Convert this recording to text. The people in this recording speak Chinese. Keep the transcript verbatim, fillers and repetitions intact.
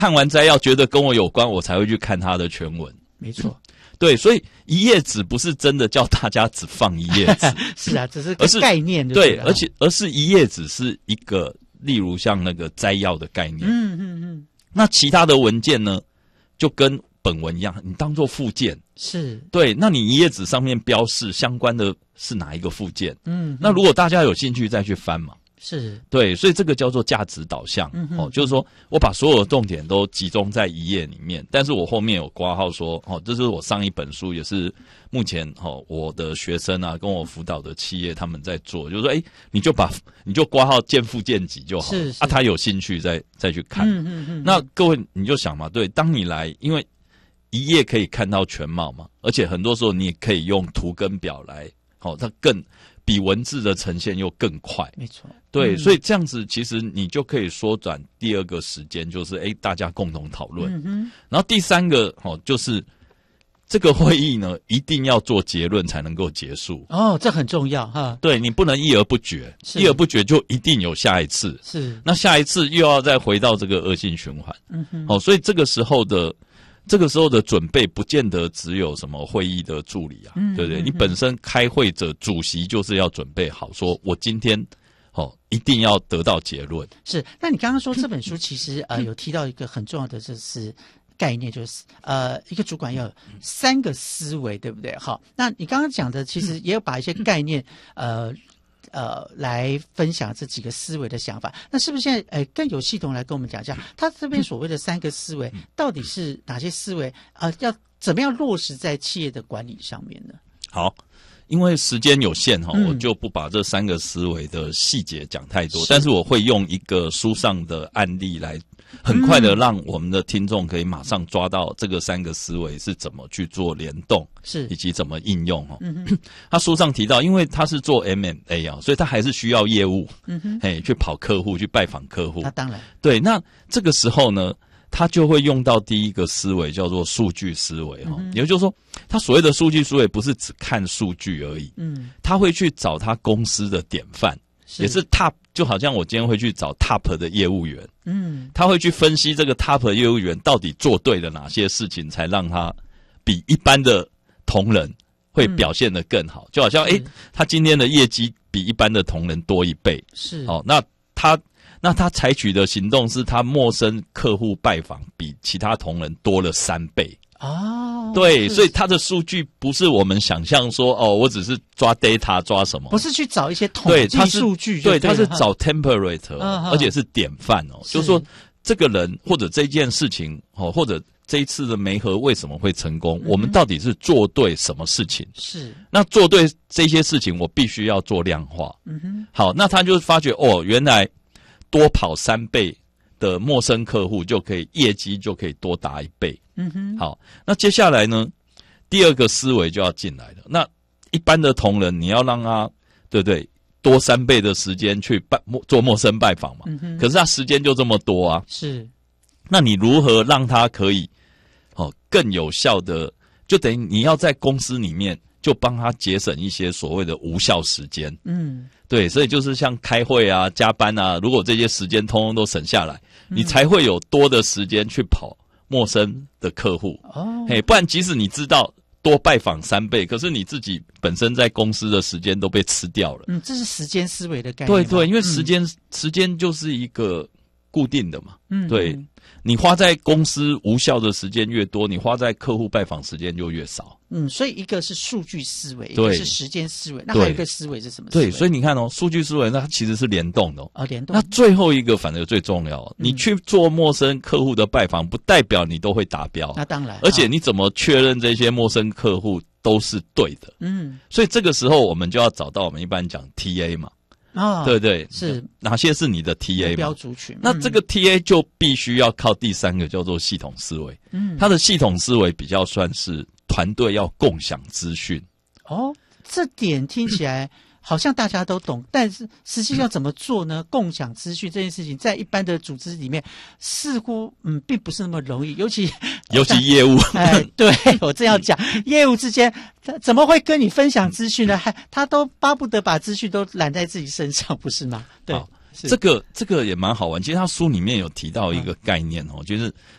看完摘要觉得跟我有关，我才会去看它的全文。 没错。 对，所以一页纸不是真的叫大家只放一页纸， 是啊，只是个概念就对， 了， 而且而是一页纸是一个，例如像那个摘要的概念， 嗯嗯嗯， 那其他的文件呢，就跟本文一样，你当做附件， 是对，那你一页纸上面标示相关的是哪一个附件， 嗯， 那如果大家有兴趣再去翻嘛。 是对，所以这个叫做价值导向、 嗯、 哦，就是说我把所有的重点都集中在一页里面，但是我后面有括号说，哦，这是我上一本书，也是目前哦我的学生啊，跟我辅导的企业他们在做，就是说，哎，你就把你就括号见附见集就好了，啊，他有兴趣再再去看。 嗯嗯嗯。 那各位你就想嘛，对，当你来，因为一页可以看到全貌嘛，而且很多时候你也可以用图跟表来，好、哦，它更。比文字的呈现又更快， 没错， 对、 嗯， 所以这样子其实你就可以缩短第二个时间，就是哎，大家共同讨论。 嗯哼， 然后第三个哦，就是这个会议呢，一定要做结论才能够结束。 哦，这很重要哈。 对，你不能一而不决，一而不决就一定有下一次。 是，那下一次又要再回到这个恶性循环。 嗯哼， 哦，所以这个时候的。这个时候的准备不见得只有什么会议的助理啊， 嗯、 对不对？ 嗯、 你本身开会者主席就是要准备好，说我今天哦一定要得到结论。 是，那你刚刚说这本书其实呃有提到一个很重要的就是概念，就是呃一个主管要有三个思维，对不对？好，那你刚刚讲的其实也有把一些概念呃。呃，来分享这几个思维的想法，那是不是现在呃更有系统来跟我们讲一下，他这边所谓的三个思维到底是哪些思维？呃，要怎么样落实在企业的管理上面呢？ 好，因为时间有限哈、 嗯， 我就不把这三个思维的细节讲太多，是但是我会用一个书上的案例来。很快的让我们的听众可以马上抓到这个三个思维是怎么去做联动， 是以及怎么应用哦。 嗯哼， 他书上提到，因为他是做 M and A 啊，所以他还是需要业务， 嗯哼， 嘿，去跑客户，去拜访客户。 那当然， 对，那这个时候呢，他就会用到第一个思维，叫做数据思维哈、嗯。也就是说，他所谓的数据思维不是只看数据而已，嗯，他会去找他公司的典范。也是 top， 就好像我今天会去找 top 的业务员，嗯，他会去分析这个 top 的业务员到底做对了哪些事情，才让他比一般的同仁会表现得更好。嗯、就好像，诶，他今天的业绩比一般的同仁多一倍， 是， 哦，那他那他采取的行动是他陌生客户拜访比其他同仁多了三倍。 哦， 对，所以它的数据不是我们想象说哦，我只是抓 data 抓什么， 不是去找一些统计数据， 对，它是找 template，、 嗯、 而且是典范哦，是就是说这个人或者这件事情哦，或者这一次的媒合为什么会成功、嗯，我们到底是做对什么事情？ 是， 那做对这些事情，我必须要做量化。嗯哼，好，那他就发觉哦，原来多跑三倍的陌生客户就可以业绩就可以多打一倍。嗯哼，好，那接下来呢，第二个思维就要进来了。那一般的同仁，你要让他对不对多三倍的时间去拜做陌生拜访嘛、嗯？可是他时间就这么多啊。 是， 那你如何让他可以哦更有效的？就等于你要在公司里面就帮他节省一些所谓的无效时间。嗯，对，所以就是像开会啊、加班啊，如果这些时间通通都省下来，嗯、你才会有多的时间去跑陌生的客户哦，嘿，不然即使你知道多拜访三倍，可是你自己本身在公司的时间都被吃掉了。 嗯，这是时间思维的概念。 对对，因为时间、嗯、时间就是一个固定的嘛。嗯，对，你花在公司无效的时间越多，你花在客户拜访时间就越少。 嗯，所以一个是数据思维，一个是时间思维，那还有一个思维是什么思维？ 对，所以你看哦，数据思维那它其实是联动的哦。 哦，联动。 那最后一个反而最重要、嗯，你去做陌生客户的拜访，不代表你都会达标。 那当然。 而且你怎么确认这些陌生客户都是对的？嗯，所以这个时候我们就要找到我们一般讲 T A 嘛。啊、哦，对对， 是哪些是你的 T A 嘛？ 目标族群。 那这个 T A 就必须要靠第三个叫做系统思维。嗯，它的系统思维比较算是团队要共享资讯。 哦，这点听起来好像大家都懂，但是实际上怎么做呢？嗯、共享资讯这件事情，在一般的组织里面，似乎嗯并不是那么容易，尤其尤其业务。 哎，对我正要讲，业务之间怎么会跟你分享资讯呢？还他都巴不得把资讯都揽在自己身上，不是吗？对， 这个这个也蛮好玩。其实他书里面有提到一个概念哦，就是